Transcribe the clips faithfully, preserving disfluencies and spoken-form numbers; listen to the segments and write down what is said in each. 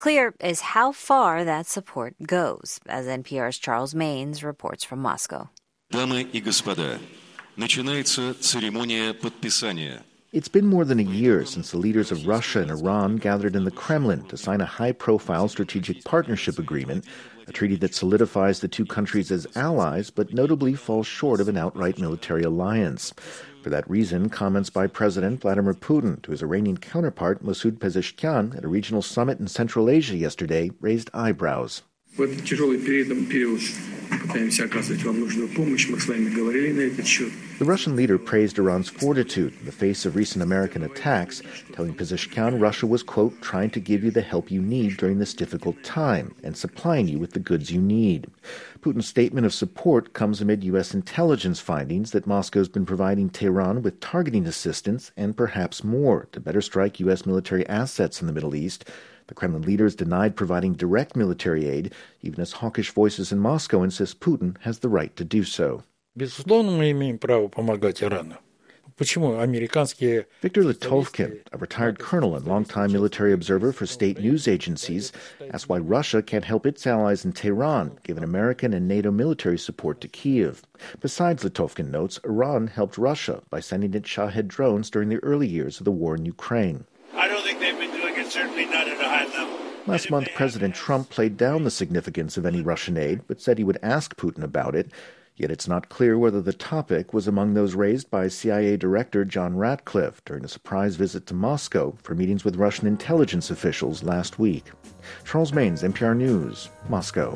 Clear is how far that support goes, as N P R's Charles Maynes reports from Moscow. Дамы и господа, начинается церемония подписания. It's been more than a year since the leaders of Russia and Iran gathered in the Kremlin to sign a high-profile strategic partnership agreement, a treaty that solidifies the two countries as allies, but notably falls short of an outright military alliance. For that reason, comments by President Vladimir Putin to his Iranian counterpart Masoud Pezeshkian at a regional summit in Central Asia yesterday raised eyebrows. В этот тяжелый период, период пытаемся оказывать вам нужную помощь. Мы с вами говорили на этот счет. The Russian leader praised Iran's fortitude in the face of recent American attacks, telling Pezeshkian Russia was, quote, trying to give you the help you need during this difficult time and supplying you with the goods you need. Putin's statement of support comes amid U S intelligence findings that Moscow's been providing Tehran with targeting assistance and perhaps more to better strike U S military assets in the Middle East. The Kremlin leaders denied providing direct military aid, even as hawkish voices in Moscow insist Putin has the right to do so. Безусловно, мы имеем право помогать Ирану. Почему американские... Viktor Litovkin, a retired colonel and longtime military observer for state news agencies, asked why Russia can't help its allies in Tehran, given American and NATO military support to Kyiv. Besides, Litovkin notes, Iran helped Russia by sending its Shahed drones during the early years of the war in Ukraine. I don't think they've been doing it, certainly not at a high level. Last month, President Trump played down the significance of any Russian aid, but said he would ask Putin about it. Yet it's not clear whether the topic was among those raised by C I A Director John Ratcliffe during a surprise visit to Moscow for meetings with Russian intelligence officials last week. Charles Maynes, N P R News, Moscow.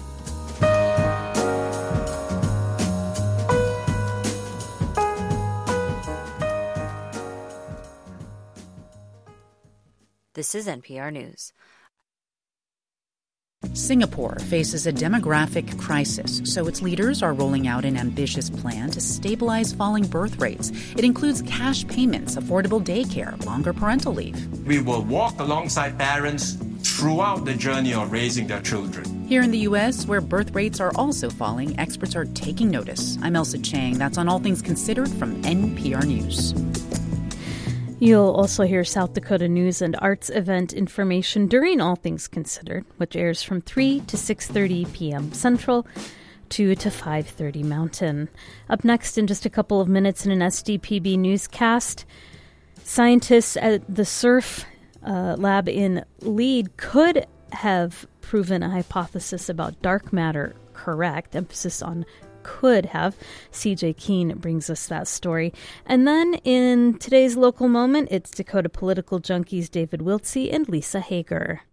This is N P R News. Singapore faces a demographic crisis, so its leaders are rolling out an ambitious plan to stabilize falling birth rates. It includes cash payments, affordable daycare, longer parental leave. We will walk alongside parents throughout the journey of raising their children. Here in the U S, where birth rates are also falling, experts are taking notice. I'm Elsa Chang. That's on All Things Considered from N P R News. You'll also hear South Dakota news and arts event information during All Things Considered, which airs from three to six thirty p.m. Central, two to five thirty Mountain. Up next in just a couple of minutes in an S D P B newscast, scientists at the SURF uh, lab in Lead could have proven a hypothesis about dark matter correct, emphasis on could have. C J Keene brings us that story. And then in today's local moment, it's Dakota political junkies David Wiltsey and Lisa Hager.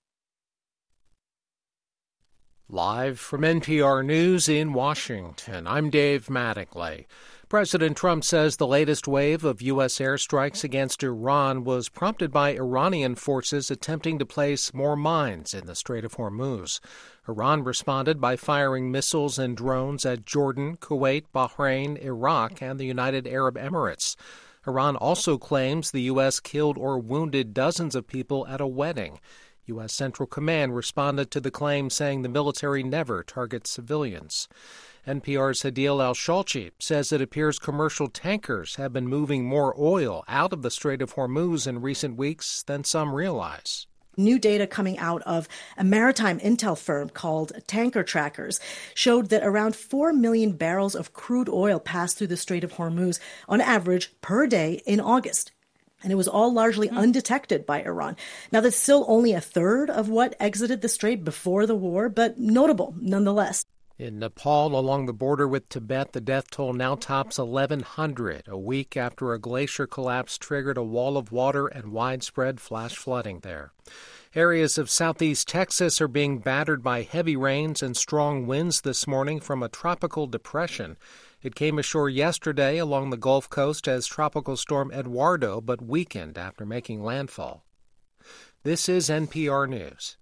Live from N P R News in Washington, I'm Dave Mattingly. President Trump says the latest wave of U S airstrikes against Iran was prompted by Iranian forces attempting to place more mines in the Strait of Hormuz. Iran responded by firing missiles and drones at Jordan, Kuwait, Bahrain, Iraq, and the United Arab Emirates. Iran also claims the U S killed or wounded dozens of people at a wedding. U S Central Command responded to the claim, saying the military never targets civilians. N P R's Hadil Al-Shalchi says it appears commercial tankers have been moving more oil out of the Strait of Hormuz in recent weeks than some realize. New data coming out of a maritime intel firm called Tanker Trackers showed that around four million barrels of crude oil passed through the Strait of Hormuz on average per day in August. And it was all largely mm. undetected by Iran. Now, that's still only a third of what exited the strait before the war, but notable nonetheless. In Nepal, along the border with Tibet, the death toll now tops eleven hundred, a week after a glacier collapse triggered a wall of water and widespread flash flooding there. Areas of southeast Texas are being battered by heavy rains and strong winds this morning from a tropical depression. It came ashore yesterday along the Gulf Coast as Tropical Storm Eduardo, but weakened after making landfall. This is N P R News.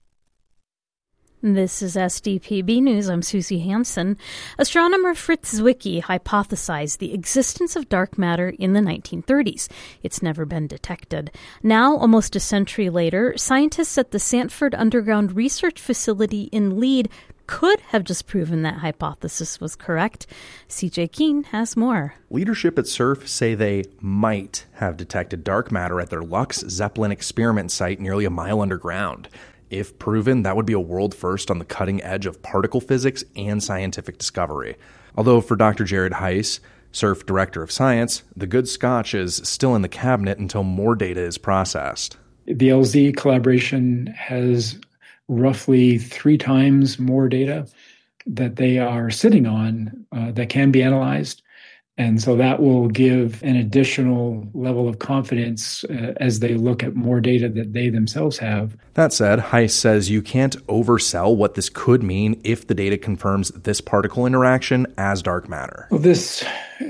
This is S D P B News. I'm Susie Hansen. Astronomer Fritz Zwicky hypothesized the existence of dark matter in the nineteen thirties. It's never been detected. Now, almost a century later, scientists at the Sanford Underground Research Facility in Lead could have just proven that hypothesis was correct. C J Keene has more. Leadership at SURF say they might have detected dark matter at their Lux Zeppelin experiment site nearly a mile underground. If proven, that would be a world first on the cutting edge of particle physics and scientific discovery. Although for Doctor Jared Heiss, SURF Director of Science, the good scotch is still in the cabinet until more data is processed. The L Z collaboration has roughly three times more data that they are sitting on uh, that can be analyzed. And so that will give an additional level of confidence uh, as they look at more data that they themselves have. That said, Heiss says you can't oversell what this could mean if the data confirms this particle interaction as dark matter. Well, this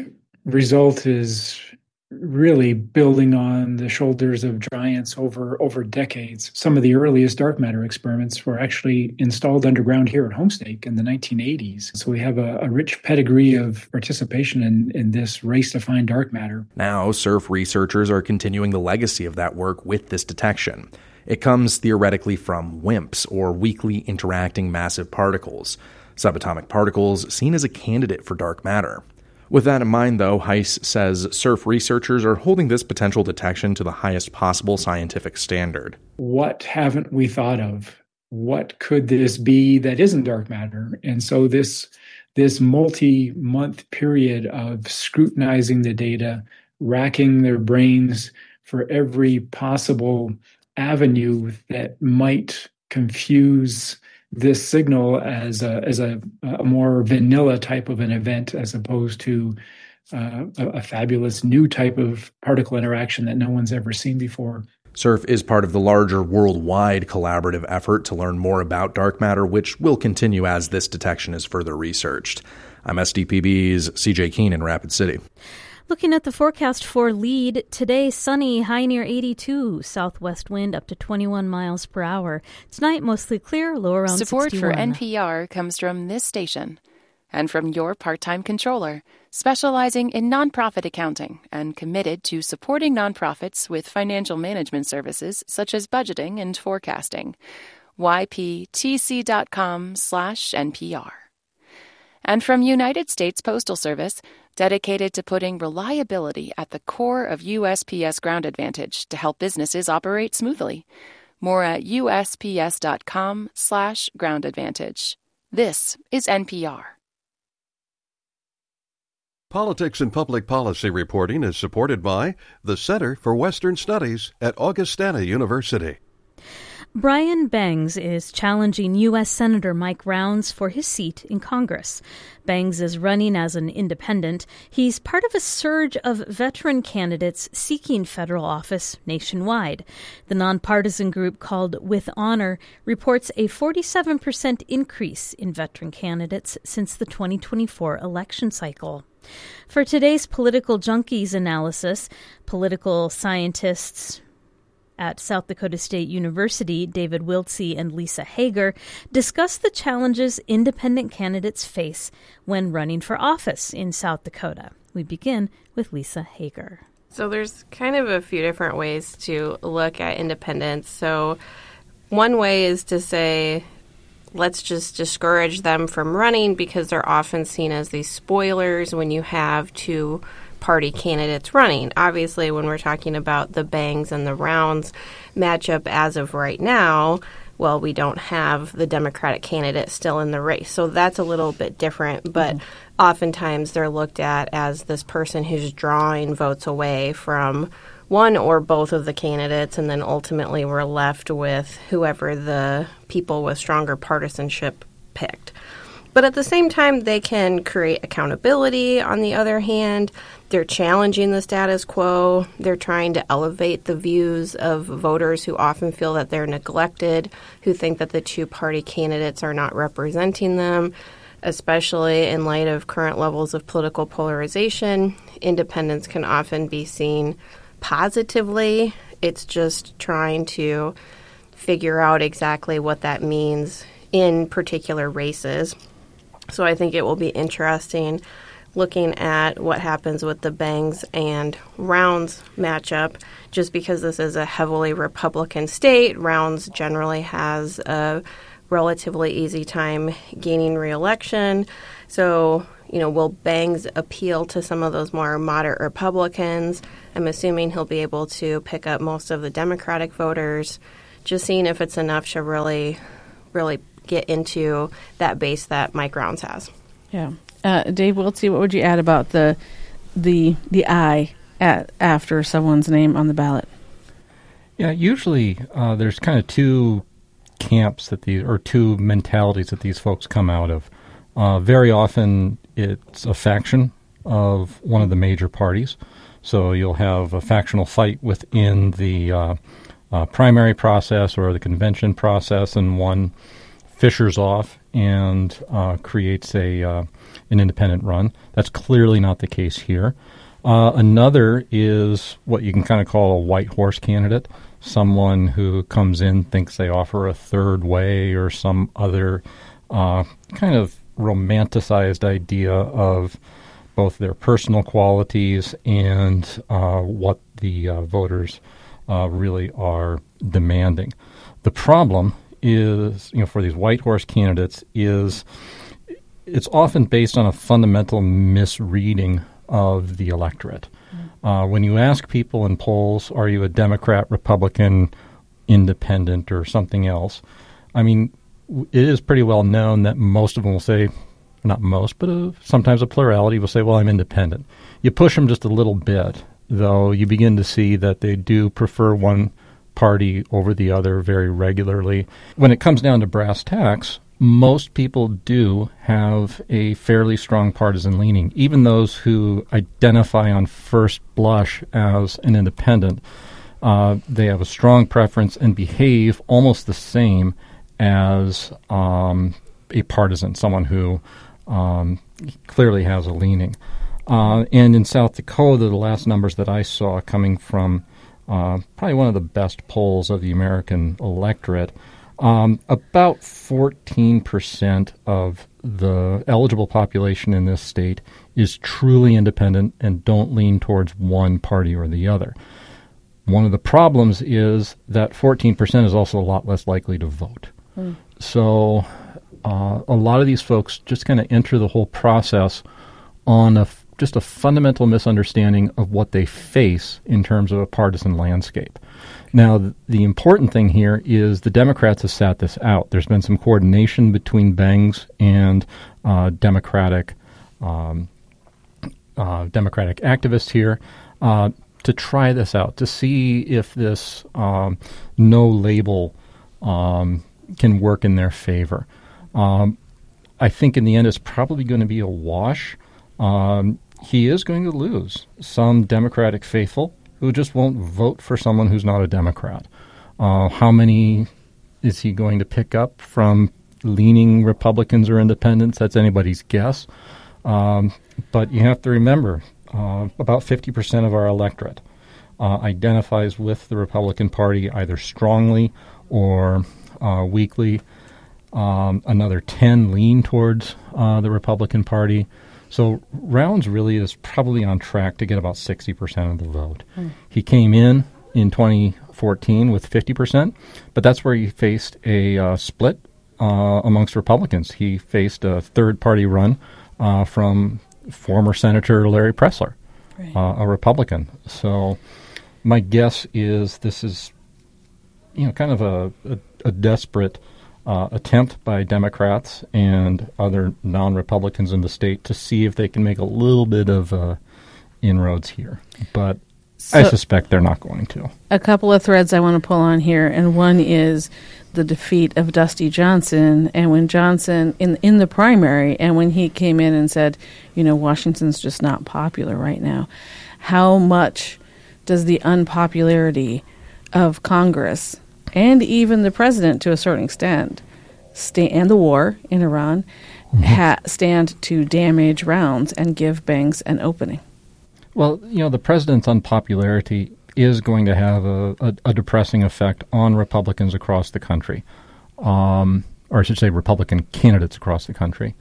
result is really building on the shoulders of giants over, over decades. Some of the earliest dark matter experiments were actually installed underground here at Homestake in the nineteen eighties. So we have a, a rich pedigree of participation in, in this race to find dark matter. Now, SURF researchers are continuing the legacy of that work with this detection. It comes theoretically from WIMPs, or weakly interacting massive particles, subatomic particles seen as a candidate for dark matter. With that in mind, though, Heiss says SURF researchers are holding this potential detection to the highest possible scientific standard. What haven't we thought of? What could this be that isn't dark matter? And so this, this multi-month period of scrutinizing the data, racking their brains for every possible avenue that might confuse this signal as a as a, a more vanilla type of an event, as opposed to uh, a, a fabulous new type of particle interaction that no one's ever seen before. SURF is part of the larger worldwide collaborative effort to learn more about dark matter, which will continue as this detection is further researched. I'm S D P B's C J Keene in Rapid City. Looking at the forecast for Lead, today sunny, high near eighty-two, southwest wind up to twenty-one miles per hour. Tonight mostly clear, low around Support sixty-one. for N P R comes from this station and from your part-time controller, specializing in nonprofit accounting and committed to supporting nonprofits with financial management services such as budgeting and forecasting. Y P T C dot com slash N P R. And from United States Postal Service, dedicated to putting reliability at the core of U S P S Ground Advantage to help businesses operate smoothly. More at U S P S dot com slash Ground Advantage. This is N P R. Politics and Public Policy reporting is supported by the Center for Western Studies at Augustana University. Brian Bangs is challenging U S Senator Mike Rounds for his seat in Congress. Bangs is running as an independent. He's part of a surge of veteran candidates seeking federal office nationwide. The nonpartisan group called With Honor reports a forty-seven percent increase in veteran candidates since the twenty twenty-four election cycle. For today's Political Junkies analysis, political scientists at South Dakota State University, David Wiltsey and Lisa Hager, discuss the challenges independent candidates face when running for office in South Dakota. We begin with Lisa Hager. So there's kind of a few different ways to look at independents. So one way is to say, let's just discourage them from running because they're often seen as these spoilers when you have two party candidates running. Obviously, when we're talking about the Bangs and the Rounds matchup as of right now, well, we don't have the Democratic candidate still in the race. So that's a little bit different. But mm-hmm. oftentimes they're looked at as this person who's drawing votes away from one or both of the candidates, and then ultimately we're left with whoever the people with stronger partisanship picked. But at the same time, they can create accountability. On the other hand, they're challenging the status quo. They're trying to elevate the views of voters who often feel that they're neglected, who think that the two-party candidates are not representing them, especially in light of current levels of political polarization. Independents can often be seen positively. It's just trying to figure out exactly what that means in particular races. So I think it will be interesting looking at what happens with the Bangs and Rounds matchup, just because this is a heavily Republican state. Rounds generally has a relatively easy time gaining re-election. So, you know, will Bangs appeal to some of those more moderate Republicans? I'm assuming he'll be able to pick up most of the Democratic voters, just seeing if it's enough to really, really get into that base that Mike Rounds has. Yeah. Uh, Dave Wiltsey, what would you add about the the the I at after someone's name on the ballot? Yeah, usually uh, there's kind of two camps that these, or two mentalities that these folks come out of. Uh, very often it's a faction of one of the major parties. So you'll have a factional fight within the uh, uh, primary process or the convention process, and one fissures off and uh, creates a uh, an independent run. That's clearly not the case here. Uh, another is what you can kind of call a white horse candidate, someone who comes in, thinks they offer a third way or some other uh, kind of romanticized idea of both their personal qualities and uh, what the uh, voters uh, really are demanding. The problem is, you know, for these white horse candidates is it's often based on a fundamental misreading of the electorate. Mm-hmm. Uh, when you ask people in polls, are you a Democrat, Republican, independent, or something else? I mean, w- it is pretty well known that most of them will say, not most, but uh, sometimes a plurality will say, well, I'm independent. You push them just a little bit, though, you begin to see that they do prefer one party over the other very regularly. When it comes down to brass tacks, most people do have a fairly strong partisan leaning. Even those who identify on first blush as an independent, uh, they have a strong preference and behave almost the same as um, a partisan, someone who um, clearly has a leaning. Uh, and in South Dakota, the last numbers that I saw coming from uh, probably one of the best polls of the American electorate, Um, about fourteen percent of the eligible population in this state is truly independent and don't lean towards one party or the other. One of the problems is that fourteen percent is also a lot less likely to vote. Mm. So uh, a lot of these folks just kind of enter the whole process on a f- just a fundamental misunderstanding of what they face in terms of a partisan landscape. Now, th- the important thing here is the Democrats have sat this out. There's been some coordination between Bangs and uh, Democratic um, uh, Democratic activists here uh, to try this out, to see if this um, no label um, can work in their favor. Um, I think in the end it's probably going to be a wash. Um, he is going to lose some Democratic faithful who just won't vote for someone who's not a Democrat. Uh, how many is he going to pick up from leaning Republicans or independents? That's anybody's guess. Um, but you have to remember, uh, about fifty percent of our electorate uh, identifies with the Republican Party either strongly or uh, weakly. Um, another ten lean towards uh, the Republican Party. So Rounds really is probably on track to get about sixty percent of the vote. Mm. He came in in twenty fourteen with fifty percent, but that's where he faced a uh, split uh, amongst Republicans. He faced a third-party run uh, from former Senator Larry Pressler, right. uh, a Republican. So my guess is this is, you know, kind of a, a, a desperate Uh, attempt by Democrats and other non-Republicans in the state to see if they can make a little bit of uh, inroads here. But so, I suspect they're not going to. A couple of threads I want to pull on here, and one is the defeat of Dusty Johnson. And when Johnson, in, in the primary, and when he came in and said, you know, Washington's just not popular right now, how much does the unpopularity of Congress and even the president, to a certain extent, sta- and the war in Iran, mm-hmm. ha- stand to damage Rounds and give Bangs an opening? Well, you know, the president's unpopularity is going to have a, a, a depressing effect on Republicans across the country, um, or I should say Republican candidates across the country.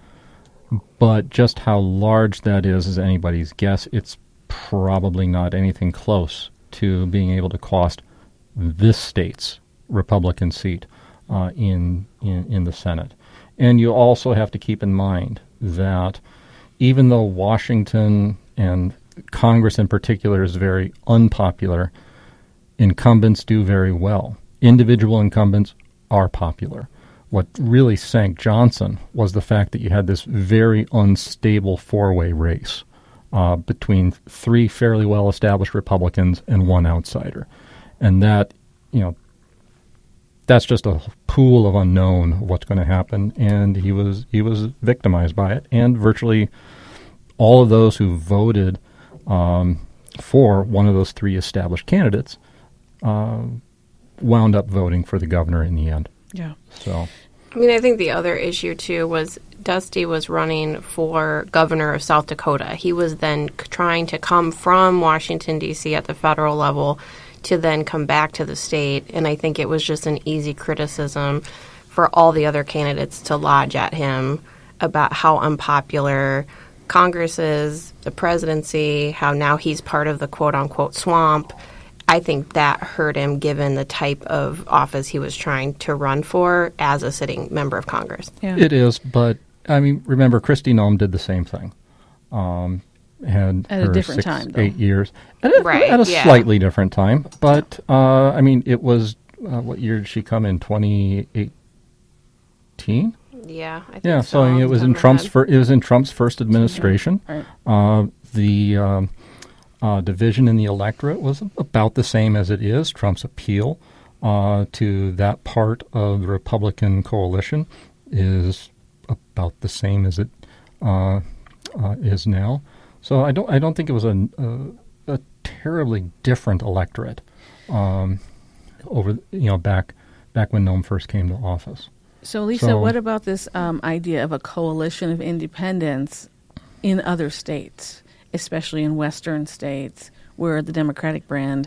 But just how large that is is anybody's guess. It's probably not anything close to being able to cost this state's Republican seat. uh, in, in in the Senate. And you also have to keep in mind that even though Washington and Congress in particular is very unpopular, incumbents do very well. Individual incumbents are popular. What really sank Johnson was the fact that you had this very unstable four-way race uh, between three fairly well-established Republicans and one outsider. And that, you know, that's just a pool of unknown of what's going to happen. And he was he was victimized by it. And virtually all of those who voted um, for one of those three established candidates uh, wound up voting for the governor in the end. Yeah. So, I mean, I think the other issue, too, was Dusty was running for governor of South Dakota. He was then c- trying to come from Washington, D C at the federal level to then come back to the state. And I think it was just an easy criticism for all the other candidates to lodge at him about how unpopular Congress is, the presidency, how now he's part of the quote-unquote swamp. I think that hurt him given the type of office he was trying to run for as a sitting member of Congress. Yeah. It is, but, I mean, remember, Kristi Noem did the same thing. Um, had At a her different six, time, though. eight years. At a, Right, at a yeah. slightly different time. But, uh, I mean, it was, uh, what year did she come in, twenty eighteen? Yeah, I think Yeah, so. so I mean, it was in Off the top of my Trump's head. fir- it was in Trump's first administration. Right. Uh, the um, uh, division in the electorate was about the same as it is. Trump's appeal uh, to that part of the Republican coalition is about the same as it uh, uh, is now. So I don't I don't think it was a a, a terribly different electorate um, over you know back back when Noem first came to office. So, Lisa, So- what about this um, idea of a coalition of independents in other states, especially in Western states, where the Democratic brand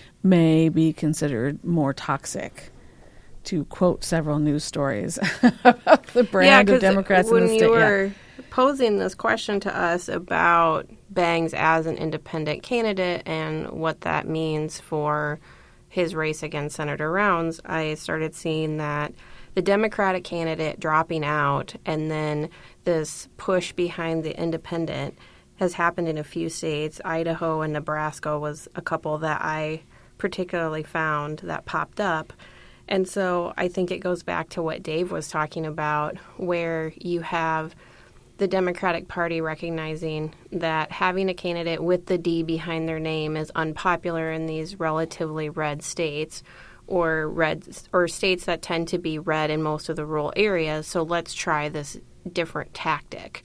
may be considered more toxic? To quote several news stories about the brand yeah, of Democrats in when the state. you Yeah. were posing this question to us about Bangs as an independent candidate and what that means for his race against Senator Rounds, I started seeing that the Democratic candidate dropping out and then this push behind the independent has happened in a few states. Idaho and Nebraska was a couple that I particularly found that popped up. And so I think it goes back to what Dave was talking about, where you have the Democratic Party recognizing that having a candidate with the D behind their name is unpopular in these relatively red states, or red or states that tend to be red in most of the rural areas. So let's try this different tactic.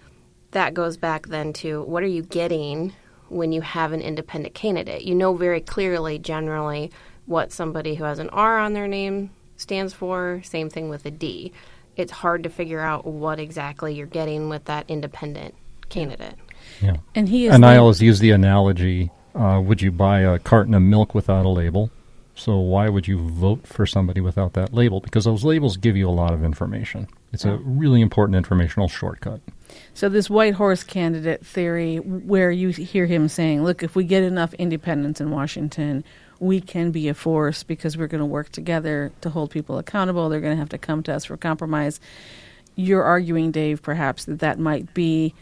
That goes back then to what are you getting when you have an independent candidate? You know very clearly, generally, what somebody who has an R on their name stands for. Same thing with a D. It's hard to figure out what exactly you're getting with that independent candidate. Yeah. And he is And I the- always use the analogy, uh, would you buy a carton of milk without a label? So why would you vote for somebody without that label? Because those labels give you a lot of information. It's a really important informational shortcut. So this white horse candidate theory, where you hear him saying, look, if we get enough independents in Washington, we can be a force because we're going to work together to hold people accountable. They're going to have to come to us for compromise. You're arguing, Dave, perhaps that that might be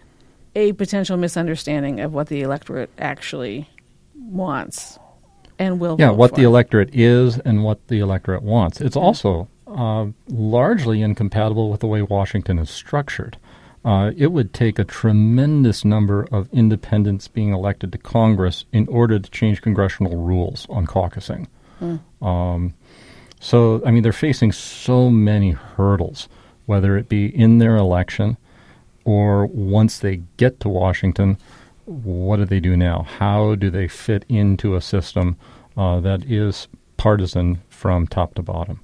a potential misunderstanding of what the electorate actually wants and will Yeah, vote what for. the electorate is and what the electorate wants. It's also uh, largely incompatible with the way Washington is structured. Uh, it would take a tremendous number of independents being elected to Congress in order to change congressional rules on caucusing. Mm. Um, so, I mean, they're facing so many hurdles, whether it be in their election or once they get to Washington. What do they do now? How do they fit into a system uh, that is partisan from top to bottom?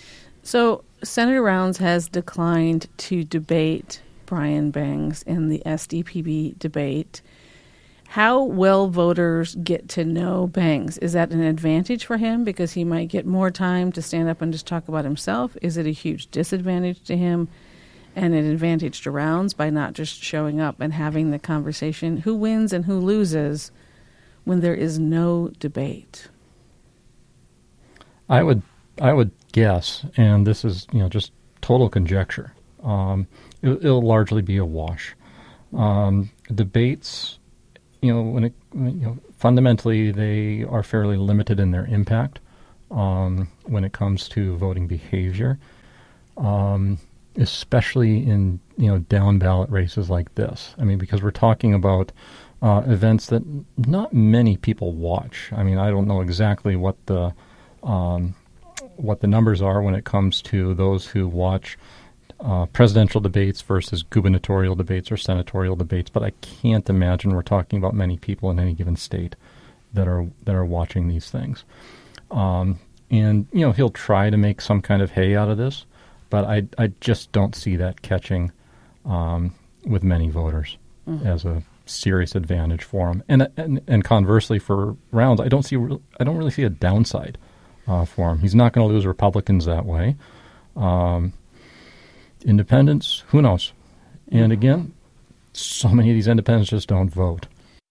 So Senator Rounds has declined to debate Brian Bangs in the S D P B debate. How will voters get to know Bangs? Is that an advantage for him because he might get more time to stand up and just talk about himself? Is it a huge disadvantage to him and an advantage to Rounds by not just showing up and having the conversation? Who wins and who loses when there is no debate? I would I would guess, and this is you know just total conjecture. Um, it, it'll largely be a wash. Um, debates, you know, when it you know fundamentally they are fairly limited in their impact um, when it comes to voting behavior, um, especially in you know down ballot races like this. I mean, because we're talking about uh, events that not many people watch. I mean, I don't know exactly what the um, what the numbers are when it comes to those who watch uh, presidential debates versus gubernatorial debates or senatorial debates, but I can't imagine we're talking about many people in any given state that are that are watching these things. Um, and you know, he'll try to make some kind of hay out of this, but I I just don't see that catching um, with many voters mm-hmm. as a serious advantage for him. And and and conversely, for Rounds, I don't see I don't really see a downside uh, for him. He's not going to lose Republicans that way. Um, independents, who knows? And again, so many of these independents just don't vote.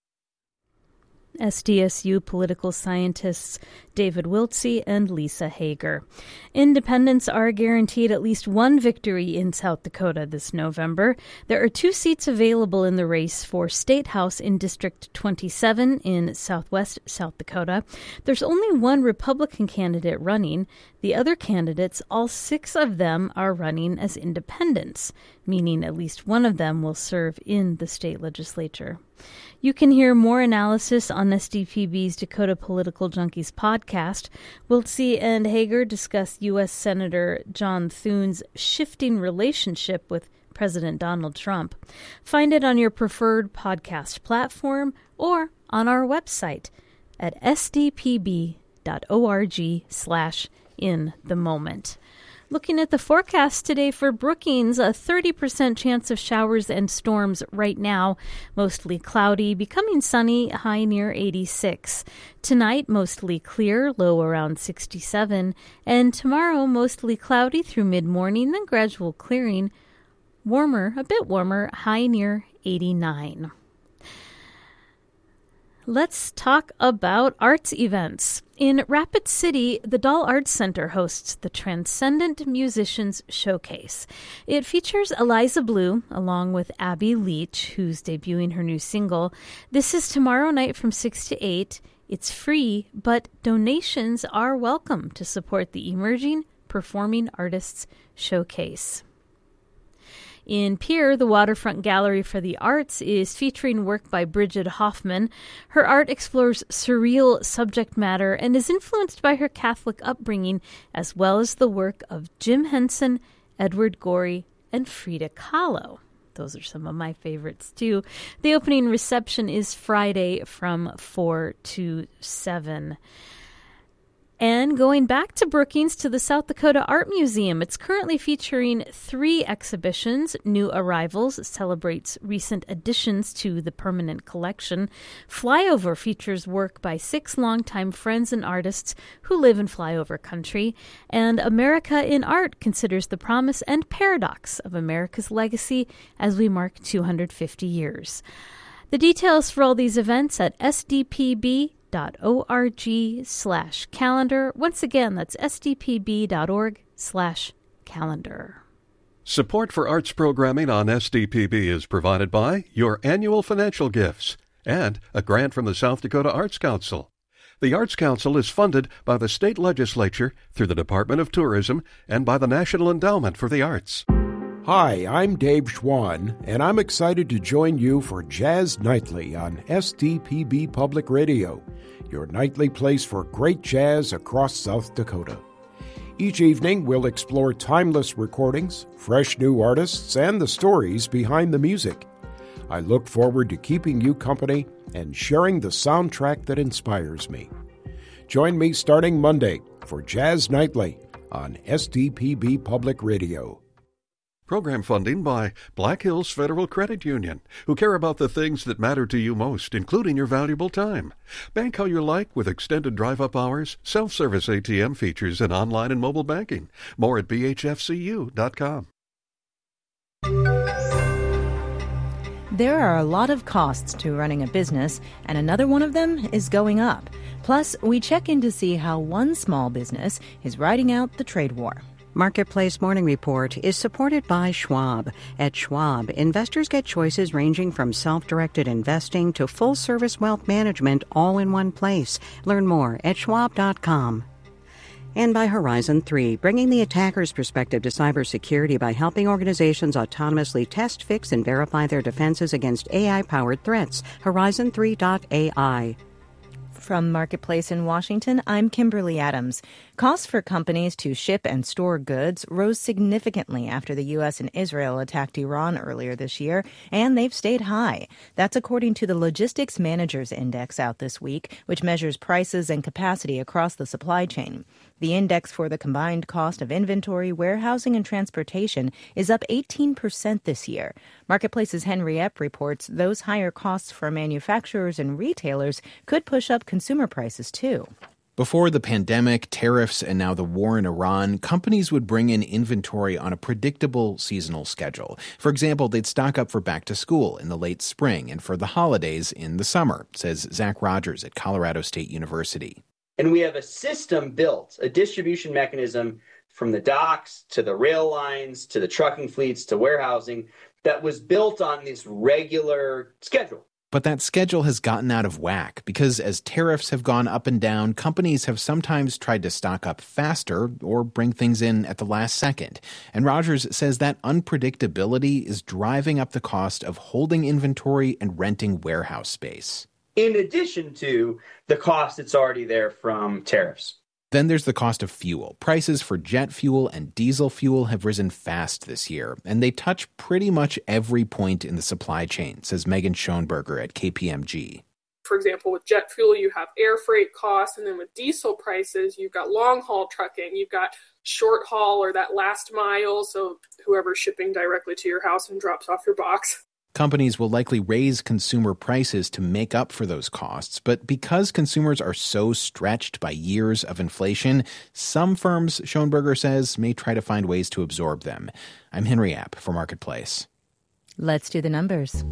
S D S U political scientists David Wiltse and Lisa Hager. Independents are guaranteed at least one victory in South Dakota this November. There are two seats available in the race for State House in District twenty-seven in southwest South Dakota. There's only one Republican candidate running. The other candidates, all six of them, are running as independents, meaning at least one of them will serve in the state legislature. You can hear more analysis on S D P B's Dakota Political Junkies podcast. Wiltse and Hager discuss U S. Senator John Thune's shifting relationship with President Donald Trump. Find it on your preferred podcast platform or on our website at sdpb.org slash in the moment. Looking at the forecast today for Brookings, a thirty percent chance of showers and storms right now. Mostly cloudy, becoming sunny, high near eighty-six. Tonight, mostly clear, low around sixty-seven. And tomorrow, mostly cloudy through mid-morning, then gradual clearing. Warmer, a bit warmer, high near eighty-nine. Let's talk about arts events. In Rapid City, the Dahl Arts Center hosts the Transcendent Musicians Showcase. It features Eliza Blue, along with Abby Leach, who's debuting her new single. This is tomorrow night from six to eight. It's free, but donations are welcome to support the Emerging Performing Artists Showcase. In Pierre, the Waterfront Gallery for the Arts is featuring work by Bridget Hoffman. Her art explores surreal subject matter and is influenced by her Catholic upbringing, as well as the work of Jim Henson, Edward Gorey, and Frida Kahlo. Those are some of my favorites, too. The opening reception is Friday from four to seven. And going back to Brookings to the South Dakota Art Museum, it's currently featuring three exhibitions. New Arrivals celebrates recent additions to the permanent collection. Flyover features work by six longtime friends and artists who live in flyover country. And America in Art considers the promise and paradox of America's legacy as we mark two hundred fifty years. The details for all these events at S D P B dot org slash calendar. Once again, that's sdpb.org slash calendar. Support for arts programming on S D P B is provided by your annual financial gifts and a grant from the South Dakota Arts Council. The Arts Council is funded by the state legislature through the Department of Tourism and by the National Endowment for the Arts. Hi, I'm Dave Schwann, and I'm excited to join you for Jazz Nightly on S D P B Public Radio, your nightly place for great jazz across South Dakota. Each evening, we'll explore timeless recordings, fresh new artists, and the stories behind the music. I look forward to keeping you company and sharing the soundtrack that inspires me. Join me starting Monday for Jazz Nightly on S D P B Public Radio. Program funding by Black Hills Federal Credit Union, who care about the things that matter to you most, including your valuable time. Bank how you like with extended drive-up hours, self-service A T M features, and online and mobile banking. More at b h f c u dot com. There are a lot of costs to running a business, and another one of them is going up. Plus, we check in to see how one small business is riding out the trade war. Marketplace Morning Report is supported by Schwab. At Schwab, investors get choices ranging from self-directed investing to full-service wealth management all in one place. Learn more at schwab dot com. And by Horizon three, bringing the attacker's perspective to cybersecurity by helping organizations autonomously test, fix, and verify their defenses against A I-powered threats. Horizon three dot A I. From Marketplace in Washington, I'm Kimberly Adams. Costs for companies to ship and store goods rose significantly after the U S and Israel attacked Iran earlier this year, and they've stayed high. That's according to the Logistics Managers Index out this week, which measures prices and capacity across the supply chain. The index for the combined cost of inventory, warehousing, and transportation is up eighteen percent this year. Marketplace's Henry Epp reports those higher costs for manufacturers and retailers could push up consumer prices, too. Before the pandemic, tariffs, and now the war in Iran, companies would bring in inventory on a predictable seasonal schedule. For example, they'd stock up for back to school in the late spring and for the holidays in the summer, says Zach Rogers at Colorado State University. And we have a system built, a distribution mechanism from the docks to the rail lines to the trucking fleets to warehousing that was built on this regular schedule. But that schedule has gotten out of whack because as tariffs have gone up and down, companies have sometimes tried to stock up faster or bring things in at the last second. And Rogers says that unpredictability is driving up the cost of holding inventory and renting warehouse space. In addition to the cost that's already there from tariffs. Then there's the cost of fuel. Prices for jet fuel and diesel fuel have risen fast this year, and they touch pretty much every point in the supply chain, says Megan Schoenberger at K P M G. For example, with jet fuel, you have air freight costs, and then with diesel prices, you've got long-haul trucking, you've got short haul or that last mile, so whoever's shipping directly to your house and drops off your box. Companies will likely raise consumer prices to make up for those costs, but because consumers are so stretched by years of inflation, some firms, Schoenberger says, may try to find ways to absorb them. I'm Henry Epp for Marketplace. Let's do the numbers.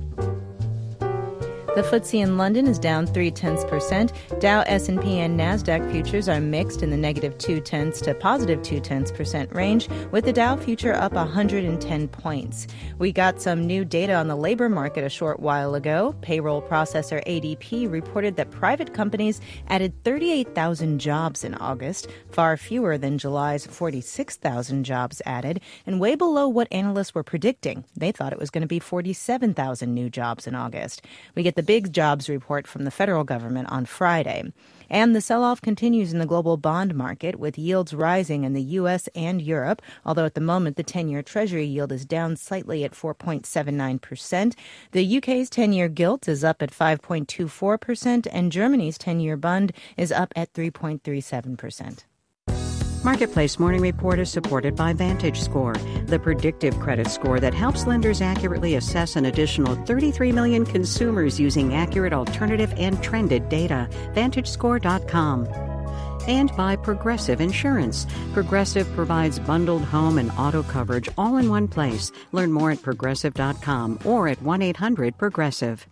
The F T S E in London is down three-tenths percent. Dow, S and P, and NASDAQ futures are mixed in the negative two-tenths to positive two-tenths percent range, with the Dow future up one hundred ten points. We got some new data on the labor market a short while ago. Payroll processor A D P reported that private companies added thirty-eight thousand jobs in August, far fewer than July's forty-six thousand jobs added, and way below what analysts were predicting. They thought it was going to be forty-seven thousand new jobs in August. We get the big jobs report from the federal government on Friday. And the sell-off continues in the global bond market, with yields rising in the U S and Europe, although at the moment the ten-year Treasury yield is down slightly at four point seven nine percent. The U K's ten-year gilt is up at five point two four percent, and Germany's ten-year Bund is up at three point three seven percent. Marketplace Morning Report is supported by VantageScore, the predictive credit score that helps lenders accurately assess an additional thirty-three million consumers using accurate alternative and trended data. Vantage Score dot com. And by Progressive Insurance. Progressive provides bundled home and auto coverage all in one place. Learn more at progressive dot com or at one eight hundred progressive.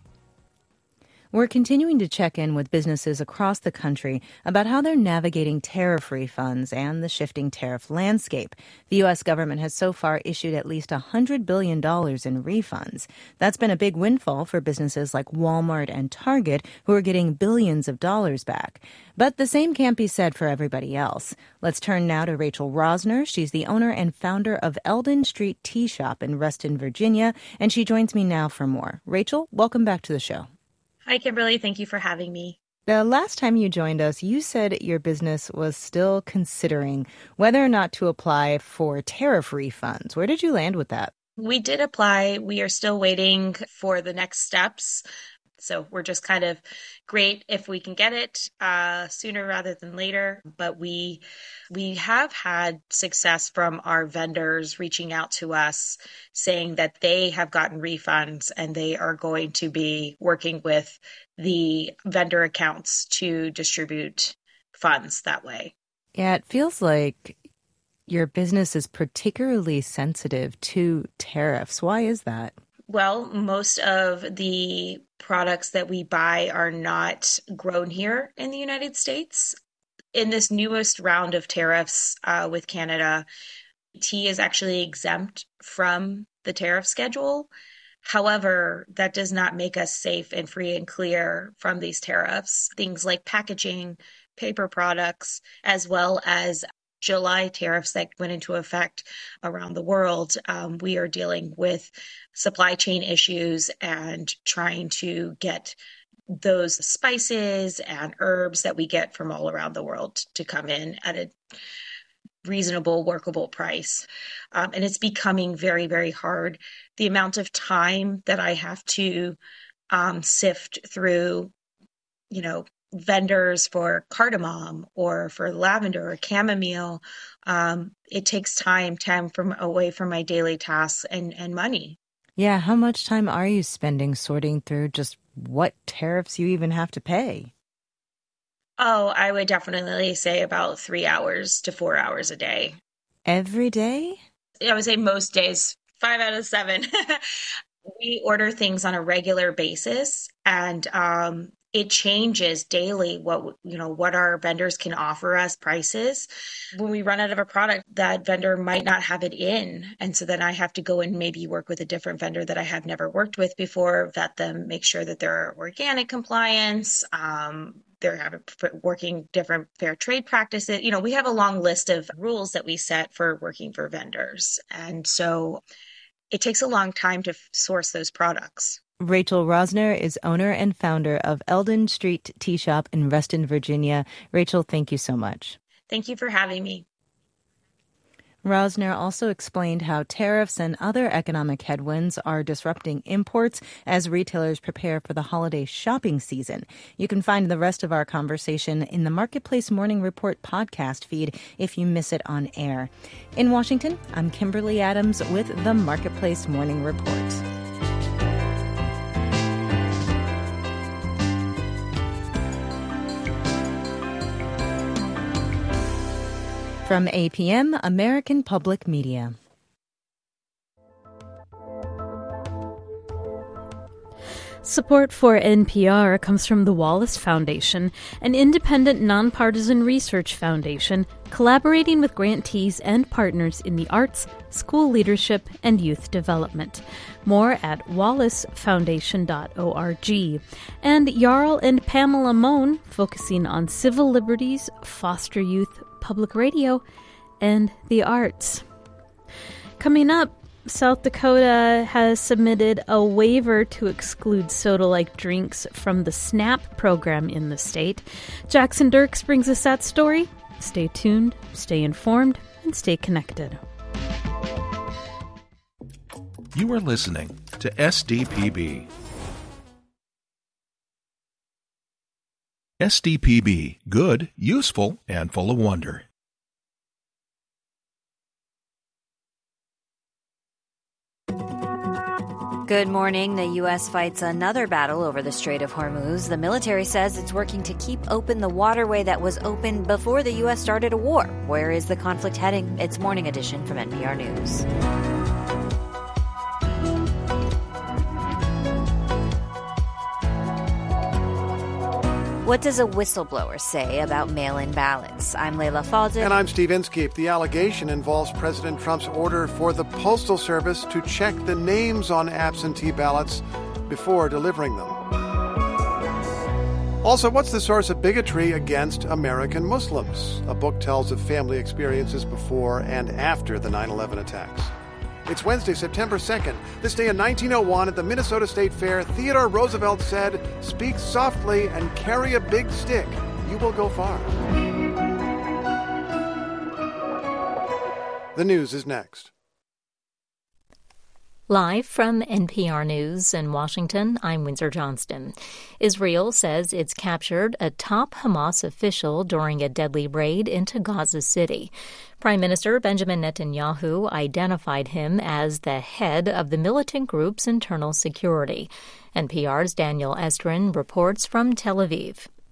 We're continuing to check in with businesses across the country about how they're navigating tariff refunds and the shifting tariff landscape. The U S government has so far issued at least one hundred billion dollars in refunds. That's been a big windfall for businesses like Walmart and Target, who are getting billions of dollars back. But the same can't be said for everybody else. Let's turn now to Rachel Rosner. She's the owner and founder of Eldon Street Tea Shop in Reston, Virginia, and she joins me now for more. Rachel, welcome back to the show. Hi, Kimberly. Thank you for having me. The last time you joined us, you said your business was still considering whether or not to apply for tariff refunds. Where did you land with that? We did apply. We are still waiting for the next steps. So we're just kind of great if we can get it uh, sooner rather than later. But we we have had success from our vendors reaching out to us saying that they have gotten refunds and they are going to be working with the vendor accounts to distribute funds that way. Yeah, it feels like your business is particularly sensitive to tariffs. Why is that? Well, most of the products that we buy are not grown here in the United States. In this newest round of tariffs uh, with Canada, tea is actually exempt from the tariff schedule. However, that does not make us safe and free and clear from these tariffs. Things like packaging, paper products, as well as July tariffs that went into effect around the world. Um, we are dealing with supply chain issues and trying to get those spices and herbs that we get from all around the world to come in at a reasonable, workable price. Um, and it's becoming very, very hard. The amount of time that I have to um, sift through, you know, vendors for cardamom or for lavender or chamomile, um, it takes time, time from away from my daily tasks and, and money. Yeah, how much time are you spending sorting through just what tariffs you even have to pay? Oh, I would definitely say about three hours to four hours a day. Every day? I would say most days, five out of seven. We order things on a regular basis, and um, it changes daily what, you know, what our vendors can offer us prices. When we run out of a product, that vendor might not have it in. And so then I have to go and maybe work with a different vendor that I have never worked with before, vet them, make sure that they're organic compliance, um, they're having, working different fair trade practices. You know, we have a long list of rules that we set for working for vendors. And so it takes a long time to source those products. Rachel Rosner is owner and founder of Eldon Street Tea Shop in Reston, Virginia. Rachel, thank you so much. Thank you for having me. Rosner also explained how tariffs and other economic headwinds are disrupting imports as retailers prepare for the holiday shopping season. You can find the rest of our conversation in the Marketplace Morning Report podcast feed if you miss it on air. In Washington, I'm Kimberly Adams with the Marketplace Morning Report. From A P M, American Public Media. Support for N P R comes from the Wallace Foundation, an independent, nonpartisan research foundation collaborating with grantees and partners in the arts, school leadership, and youth development. More at wallace foundation dot org. And Jarl and Pamela Mohn, focusing on civil liberties, foster youth, public radio, and the arts. Coming up, South Dakota has submitted a waiver to exclude soda-like drinks from the SNAP program in the state. Jackson Dirks brings us that story. Stay tuned, stay informed, and stay connected. You are listening to S D P B. S D P B, good, useful, and full of wonder. Good morning. The U S fights another battle over the Strait of Hormuz. The military says it's working to keep open the waterway that was open before the U S started a war. Where is the conflict heading? It's Morning Edition from N P R News. What does a whistleblower say about mail-in ballots? I'm Layla Faldin. And I'm Steve Inskeep. The allegation involves President Trump's order for the Postal Service to check the names on absentee ballots before delivering them. Also, what's the source of bigotry against American Muslims? A book tells of family experiences before and after the nine eleven attacks. It's Wednesday, September second. This day in nineteen oh one at the Minnesota State Fair, Theodore Roosevelt said, "Speak softly and carry a big stick. You will go far." The news is next. Live from N P R News in Washington, I'm Windsor Johnston. Israel says it's captured a top Hamas official during a deadly raid into Gaza City. Prime Minister Benjamin Netanyahu identified him as the head of the militant group's internal security. N P R's Daniel Estrin reports from Tel Aviv.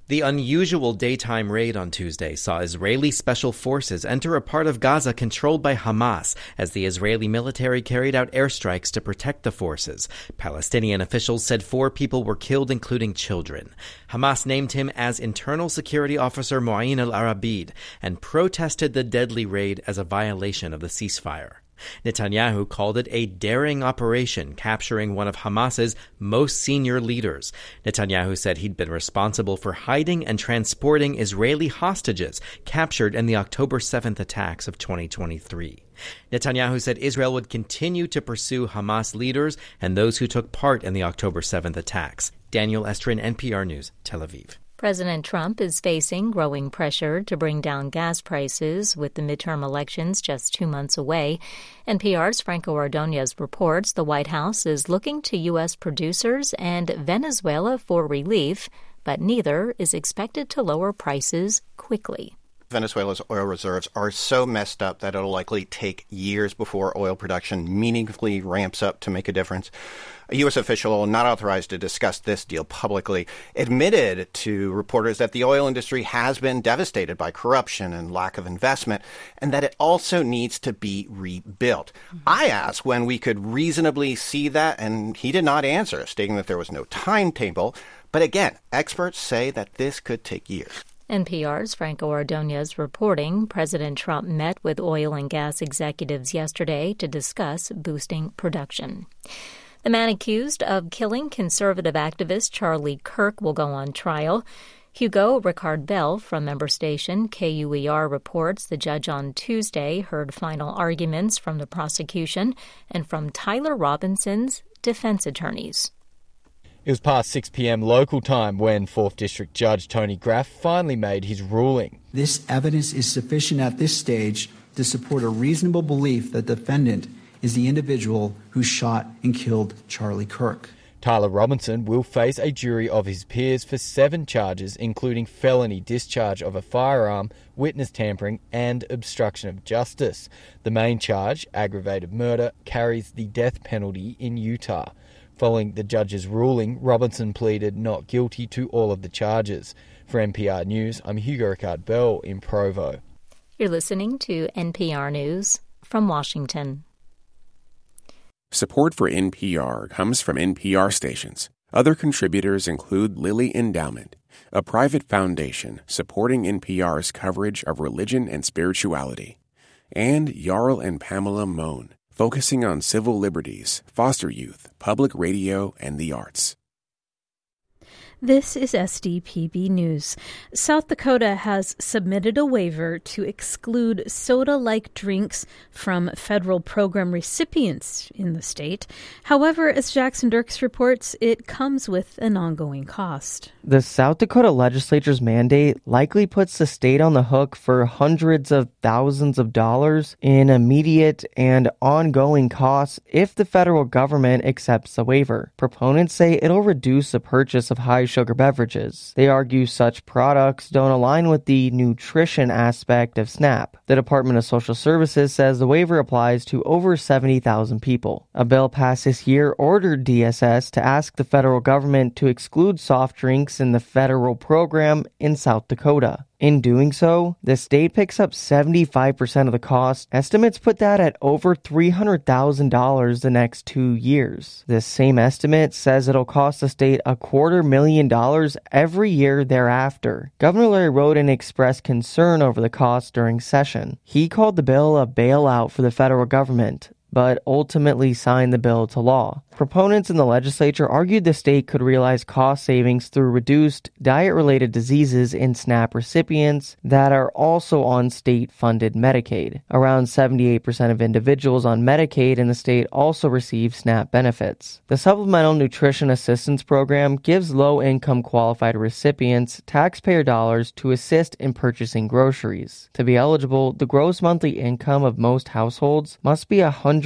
The unusual daytime raid on Tuesday saw Israeli special forces enter a part of Gaza controlled by Hamas as the Israeli military carried out airstrikes to protect the forces. Palestinian officials said four people were killed, including children. Hamas named him as Internal Security Officer Mu'in al-Arabid and protested the deadly raid as a violation of the ceasefire. Netanyahu called it a daring operation, capturing one of Hamas's most senior leaders. Netanyahu said he'd been responsible for hiding and transporting Israeli hostages captured in the October seventh attacks of twenty twenty-three. Netanyahu said Israel would continue to pursue Hamas leaders and those who took part in the October seventh attacks. Daniel Estrin, N P R News, Tel Aviv. President Trump is facing growing pressure to bring down gas prices with the midterm elections just two months away. N P R's Franco Ordonez reports the White House is looking to U S producers and Venezuela for relief, but neither is expected to lower prices quickly. Venezuela's oil reserves are so messed up that it'll likely take years before oil production meaningfully ramps up to make a difference. A U S official not authorized to discuss this deal publicly admitted to reporters that the oil industry has been devastated by corruption and lack of investment, and that it also needs to be rebuilt. Mm-hmm. I asked when we could reasonably see that, and he did not answer, stating that there was no timetable. But again, experts say that this could take years. N P R's Franco Ordonez reporting President Trump met with oil and gas executives yesterday to discuss boosting production. The man accused of killing conservative activist Charlie Kirk will go on trial. Hugo Ricard Bell from member station K U E R reports the judge on Tuesday heard final arguments from the prosecution and from Tyler Robinson's defense attorneys. It was past six p.m. local time when fourth District Judge Tony Graff finally made his ruling. This evidence is sufficient at this stage to support a reasonable belief that the defendant is the individual who shot and killed Charlie Kirk. Tyler Robinson will face a jury of his peers for seven charges, including felony discharge of a firearm, witness tampering, and obstruction of justice. The main charge, aggravated murder, carries the death penalty in Utah. Following the judge's ruling, Robinson pleaded not guilty to all of the charges. For N P R News, I'm Hugo Ricard Bell in Provo. You're listening to N P R News from Washington. Support for N P R comes from N P R stations. Other contributors include Lilly Endowment, a private foundation supporting N P R's coverage of religion and spirituality, and Jarl and Pamela Mohn, focusing on civil liberties, foster youth, public radio, and the arts. This is S D P B News. South Dakota has submitted a waiver to exclude soda-like drinks from federal program recipients in the state. However, as Jackson Dirks reports, it comes with an ongoing cost. The South Dakota legislature's mandate likely puts the state on the hook for hundreds of thousands of dollars in immediate and ongoing costs if the federal government accepts the waiver. Proponents say it'll reduce the purchase of high sugar beverages. They argue such products don't align with the nutrition aspect of SNAP. The Department of Social Services says the waiver applies to over seventy thousand people. A bill passed this year ordered D S S to ask the federal government to exclude soft drinks in the federal program in South Dakota. In doing so, the state picks up seventy-five percent of the cost. Estimates put that at over three hundred thousand dollars the next two years. This same estimate says it'll cost the state a quarter million dollars every year thereafter. Governor Larry Roden expressed concern over the cost during session. He called the bill a bailout for the federal government, but ultimately signed the bill to law. Proponents in the legislature argued the state could realize cost savings through reduced diet-related diseases in SNAP recipients that are also on state-funded Medicaid. Around seventy-eight percent of individuals on Medicaid in the state also receive SNAP benefits. The Supplemental Nutrition Assistance Program gives low-income qualified recipients taxpayer dollars to assist in purchasing groceries. To be eligible, the gross monthly income of most households must be one hundred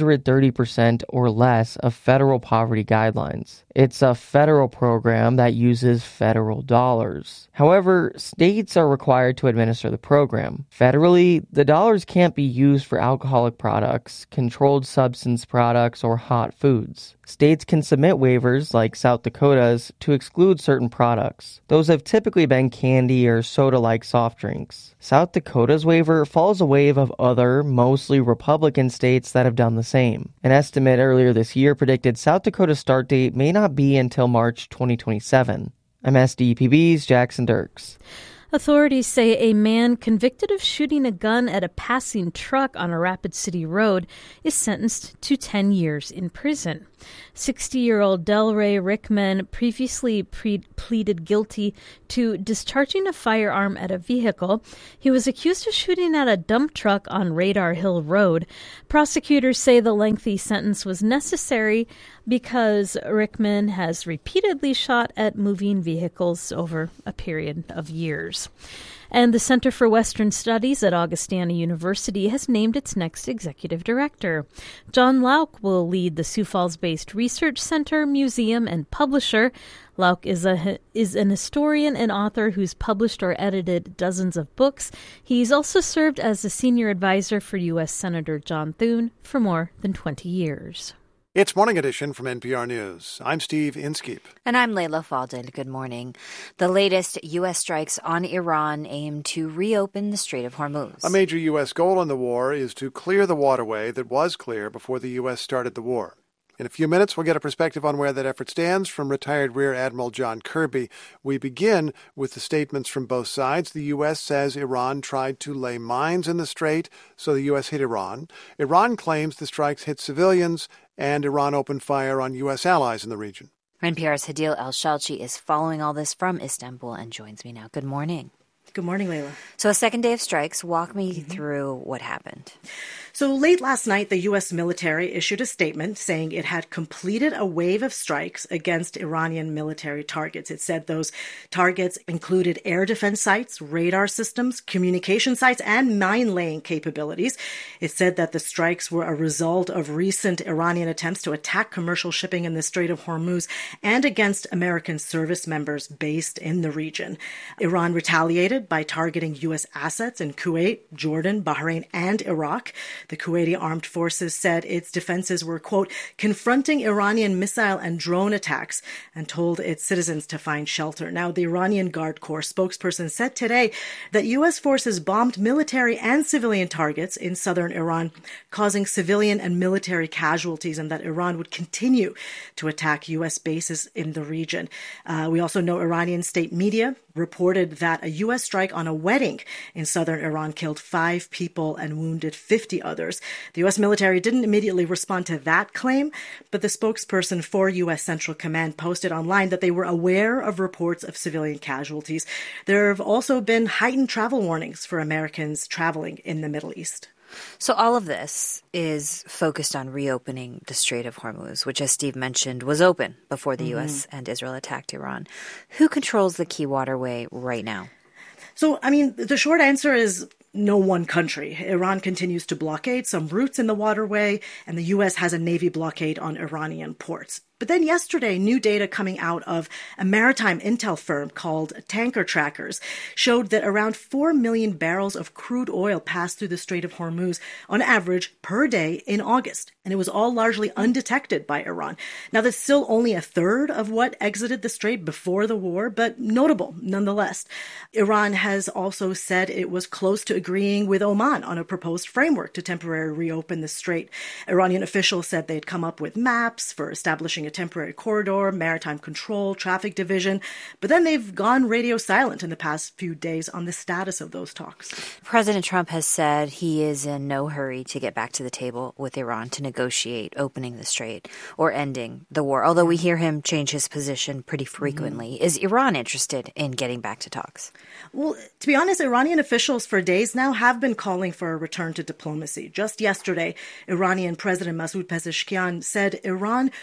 hundred thirty percent or less of federal poverty guidelines. It's a federal program that uses federal dollars. However, states are required to administer the program. Federally, the dollars can't be used for alcoholic products, controlled substance products, or hot foods. States can submit waivers, like South Dakota's, to exclude certain products. Those have typically been candy or soda-like soft drinks. South Dakota's waiver follows a wave of other, mostly Republican states that have done the same. An estimate earlier this year predicted South Dakota's start date may not be until March twenty twenty-seven. I'm S D P B's Jackson Dirks. Authorities say a man convicted of shooting a gun at a passing truck on a Rapid City road is sentenced to ten years in prison. sixty-year-old Delray Rickman previously pre- pleaded guilty to discharging a firearm at a vehicle. He was accused of shooting at a dump truck on Radar Hill Road. Prosecutors say the lengthy sentence was necessary because Rickman has repeatedly shot at moving vehicles over a period of years. And the Center for Western Studies at Augustana University has named its next executive director. John Lauk will lead the Sioux Falls-based research center, museum, and publisher. Lauk is a is an historian and author who's published or edited dozens of books. He's also served as a senior advisor for U S Senator John Thune for more than twenty years. It's Morning Edition from N P R News. I'm Steve Inskeep. And I'm Layla Falden. Good morning. The latest U S strikes on Iran aim to reopen the Strait of Hormuz. A major U S goal in the war is to clear the waterway that was clear before the U S started the war. In a few minutes, we'll get a perspective on where that effort stands from retired Rear Admiral John Kirby. We begin with the statements from both sides. The U S says Iran tried to lay mines in the strait, so the U S hit Iran. Iran claims the strikes hit civilians, and Iran opened fire on U S allies in the region. N P R's Hadil El-Shalchi is following all this from Istanbul and joins me now. Good morning. Good morning, Layla. So a second day of strikes. Walk me mm-hmm. through what happened. So late last night, the U S military issued a statement saying it had completed a wave of strikes against Iranian military targets. It said those targets included air defense sites, radar systems, communication sites, and mine-laying capabilities. It said that the strikes were a result of recent Iranian attempts to attack commercial shipping in the Strait of Hormuz and against American service members based in the region. Iran retaliated by targeting U S assets in Kuwait, Jordan, Bahrain, and Iraq. The Kuwaiti Armed Forces said its defenses were, quote, confronting Iranian missile and drone attacks and told its citizens to find shelter. Now, the Iranian Guard Corps spokesperson said today that U S forces bombed military and civilian targets in southern Iran, causing civilian and military casualties, and that Iran would continue to attack U S bases in the region. Uh, we also know Iranian state media reported that a U S strike on a wedding in southern Iran killed five people and wounded fifty others. The U S military didn't immediately respond to that claim, but the spokesperson for U S Central Command posted online that they were aware of reports of civilian casualties. There have also been heightened travel warnings for Americans traveling in the Middle East. So all of this is focused on reopening the Strait of Hormuz, which, as Steve mentioned, was open before the mm-hmm. U S and Israel attacked Iran. Who controls the key waterway right now? So, I mean, the short answer is no one country. Iran continues to blockade some routes in the waterway, and the U S has a Navy blockade on Iranian ports. But then yesterday, new data coming out of a maritime intel firm called Tanker Trackers showed that around four million barrels of crude oil passed through the Strait of Hormuz on average per day in August. And it was all largely undetected by Iran. Now, that's still only a third of what exited the strait before the war, but notable nonetheless. Iran has also said it was close to agreeing with Oman on a proposed framework to temporarily reopen the strait. Iranian officials said they'd come up with maps for establishing a temporary corridor, maritime control, traffic division, but then they've gone radio silent in the past few days on the status of those talks. President Trump has said he is in no hurry to get back to the table with Iran to negotiate opening the strait or ending the war, although we hear him change his position pretty frequently. Mm-hmm. Is Iran interested in getting back to talks? Well, to be honest, Iranian officials for days now have been calling for a return to diplomacy. Just yesterday, Iranian President Masoud Pezeshkian said Iran would go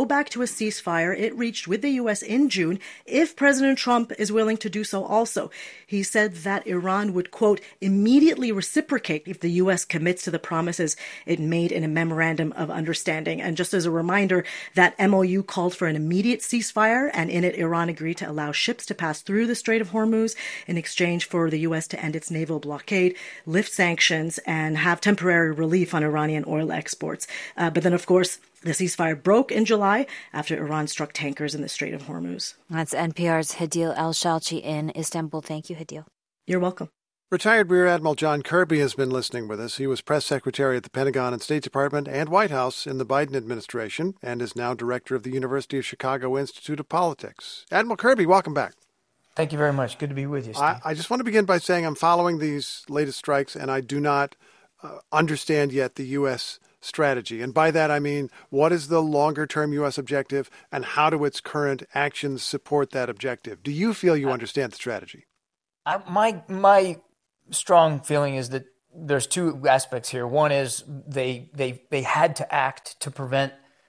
go back to a ceasefire it reached with the U S in June if President Trump is willing to do so also. He said that Iran would, quote, immediately reciprocate if the U S commits to the promises it made in a memorandum of understanding. And just as a reminder, that M O U called for an immediate ceasefire, and in it, Iran agreed to allow ships to pass through the Strait of Hormuz in exchange for the U S to end its naval blockade, lift sanctions, and have temporary relief on Iranian oil exports. Uh, but then, of course, the ceasefire broke in July after Iran struck tankers in the Strait of Hormuz. That's N P R's Hadil El-Shalchi in Istanbul. Thank you, Hadil. You're welcome. Retired Rear Admiral John Kirby has been listening with us. He was press secretary at the Pentagon and State Department and White House in the Biden administration and is now director of the University of Chicago Institute of Politics. Admiral Kirby, welcome back. Thank you very much. Good to be with you, Steve. I, I just want to begin by saying I'm following these latest strikes, and I do not uh, understand yet the U S strategy. And by that, I mean, what is the longer-term U S objective, and how do its current actions support that objective? Do you feel you understand the strategy? I, my my strong feeling is that there's two aspects here. One is they they they had to act to prevent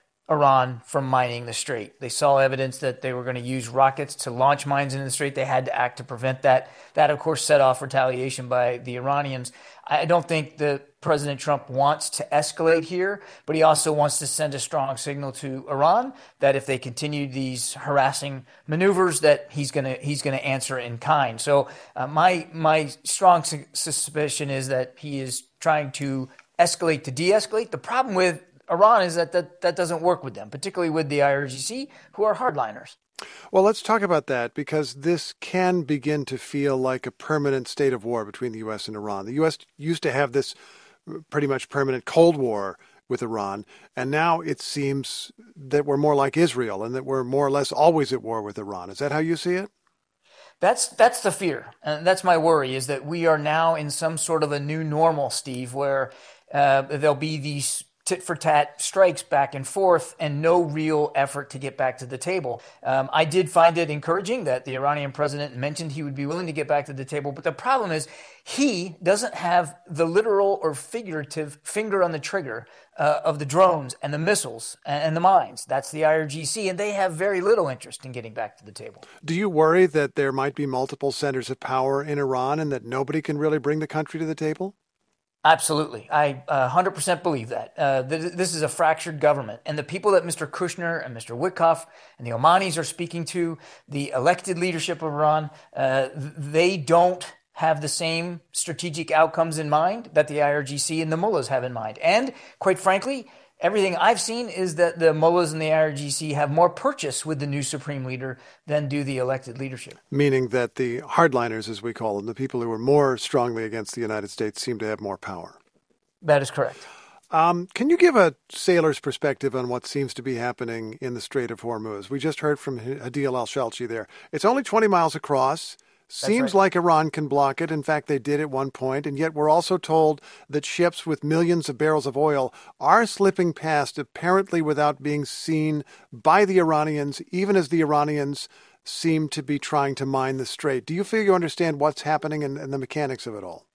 Iran from mining the strait. They saw evidence that they were going to use rockets to launch mines in the strait. They had to act to prevent that. That, of course, set off retaliation by the Iranians. I don't think that President Trump wants to escalate here, but he also wants to send a strong signal to Iran that if they continue these harassing maneuvers, that he's going to he's going to answer in kind. So uh, my my strong su- suspicion is that he is trying to escalate to de-escalate. The problem with Iran is that, that that doesn't work with them, particularly with the I R G C, who are hardliners. Well, let's talk about that, because this can begin to feel like a permanent state of war between the U S and Iran. The U S used to have this pretty much permanent Cold War with Iran, and now it seems that we're more like Israel and that we're more or less always at war with Iran. Is that how you see it? That's that's the fear, and that's my worry, is that we are now in some sort of a new normal, Steve, where uh, there'll be these tit-for-tat strikes back and forth and no real effort to get back to the table. Um, I did find it encouraging that the Iranian president mentioned he would be willing to get back to the table, but the problem is he doesn't have the literal or figurative finger on the trigger uh, of the drones and the missiles and, and the mines. That's the I R G C, and they have very little interest in getting back to the table. Do you worry that there might be multiple centers of power in Iran and that nobody can really bring the country to the table? Absolutely. I uh, one hundred percent believe that. Uh, th- this is a fractured government. And the people that Mister Kushner and Mister Witkoff and the Omanis are speaking to, the elected leadership of Iran, uh, they don't have the same strategic outcomes in mind that the I R G C and the mullahs have in mind. And quite frankly, everything I've seen is that the mullahs and the I R G C have more purchase with the new supreme leader than do the elected leadership. Meaning that the hardliners, as we call them, the people who are more strongly against the United States, seem to have more power. That is correct. Um, can you give a sailor's perspective on what seems to be happening in the Strait of Hormuz? We just heard from Hadil El-Shalchi there. It's only twenty miles across. Seems right. like Iran can block it. In fact, they did at one point, and yet we're also told that ships with millions of barrels of oil are slipping past, apparently without being seen by the Iranians, even as the Iranians seem to be trying to mine the strait. Do you feel you understand what's happening and, and the mechanics of it all?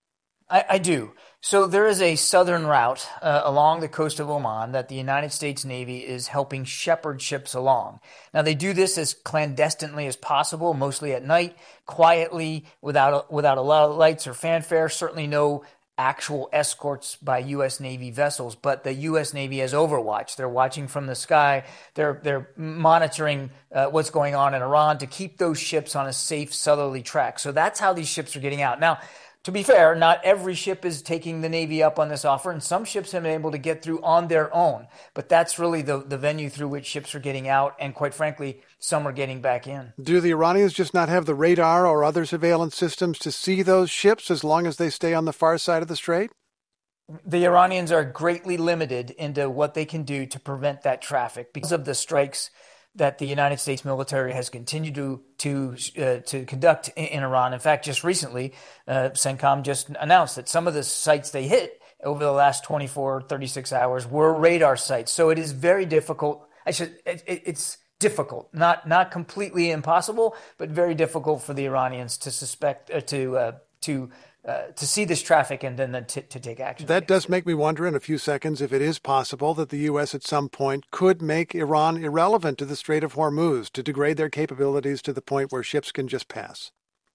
I, I do. So there is a southern route uh, along the coast of Oman that the United States Navy is helping shepherd ships along. Now, they do this as clandestinely as possible, mostly at night, quietly, without a, without a lot of lights or fanfare, certainly no actual escorts by U S Navy vessels, but the U S Navy has overwatch. They're watching from the sky. They're they're monitoring uh, what's going on in Iran to keep those ships on a safe southerly track. So that's how these ships are getting out. Now, to be fair, not every ship is taking the Navy up on this offer, and some ships have been able to get through on their own. But that's really the, the venue through which ships are getting out, and quite frankly, some are getting back in. Do the Iranians just not have the radar or other surveillance systems to see those ships as long as they stay on the far side of the strait? The Iranians are greatly limited into what they can do to prevent that traffic because of the strikes that the United States military has continued to to uh, to conduct in, in Iran. In fact, just recently, uh, CENTCOM just announced that some of the sites they hit over the last twenty-four, thirty-six hours were radar sites. So it is very difficult. I should. It, it, it's difficult, not not completely impossible, but very difficult for the Iranians to suspect uh, to uh, to uh, to see this traffic and then to, to take action. That does make me wonder in a few seconds if it is possible that the U S at some point could make Iran irrelevant to the Strait of Hormuz, to degrade their capabilities to the point where ships can just pass.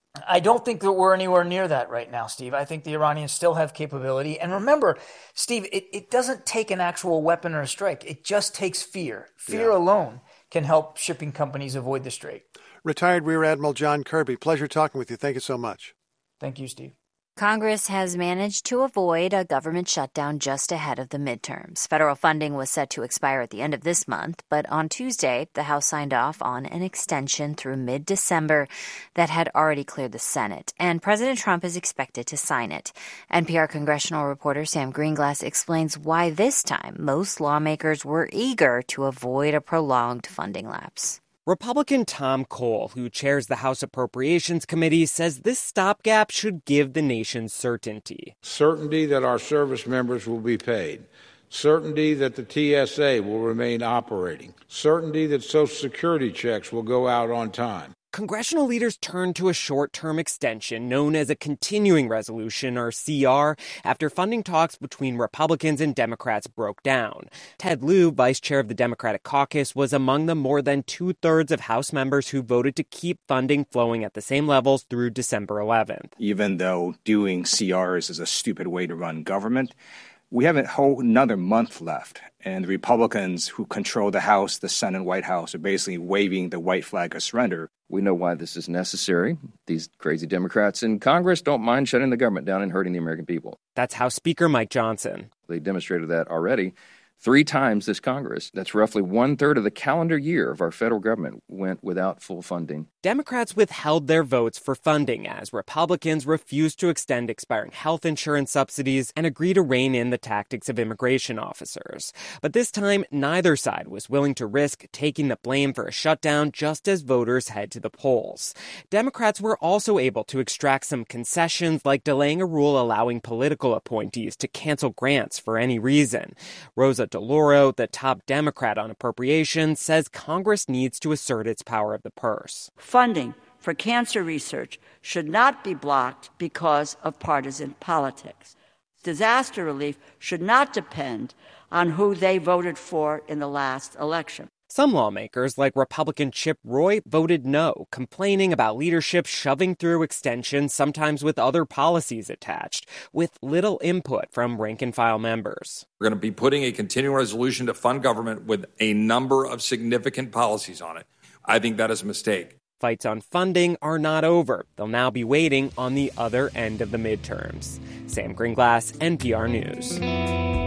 I don't think that we're anywhere near that right now, Steve. I think the Iranians still have capability. And remember, Steve, it, it doesn't take an actual weapon or a strike. It just takes fear. Fear yeah. alone can help shipping companies avoid the strait. Retired Rear Admiral John Kirby, pleasure talking with you. Thank you so much. Thank you, Steve. Congress has managed to avoid a government shutdown just ahead of the midterms. Federal funding was set to expire at the end of this month, but on Tuesday, the House signed off on an extension through mid-December that had already cleared the Senate, and President Trump is expected to sign it. N P R congressional reporter Sam Greenglass explains why this time most lawmakers were eager to avoid a prolonged funding lapse. Republican Tom Cole, who chairs the House Appropriations Committee, says this stopgap should give the nation certainty. Certainty that our service members will be paid. Certainty that the T S A will remain operating. Certainty that Social Security checks will go out on time. Congressional leaders turned to a short-term extension known as a continuing resolution, or C R, after funding talks between Republicans and Democrats broke down. Ted Lieu, vice chair of the Democratic caucus, was among the more than two-thirds of House members who voted to keep funding flowing at the same levels through December eleventh. Even though doing C Rs is a stupid way to run government, we have a whole another month left, and the Republicans who control the House, the Senate, and White House are basically waving the white flag of surrender. We know why this is necessary. These crazy Democrats in Congress don't mind shutting the government down and hurting the American people. That's House Speaker Mike Johnson. They demonstrated that already three times this Congress. That's roughly one-third of the calendar year of our federal government went without full funding. Democrats withheld their votes for funding as Republicans refused to extend expiring health insurance subsidies and agree to rein in the tactics of immigration officers. But this time, neither side was willing to risk taking the blame for a shutdown just as voters head to the polls. Democrats were also able to extract some concessions, like delaying a rule allowing political appointees to cancel grants for any reason. Rosa DeLauro, the top Democrat on appropriations, says Congress needs to assert its power of the purse. Funding for cancer research should not be blocked because of partisan politics. Disaster relief should not depend on who they voted for in the last election. Some lawmakers, like Republican Chip Roy, voted no, complaining about leadership shoving through extensions, sometimes with other policies attached, with little input from rank-and-file members. We're going to be putting a continuing resolution to fund government with a number of significant policies on it. I think that is a mistake. Fights on funding are not over. They'll now be waiting on the other end of the midterms. Sam Greenglass, N P R News.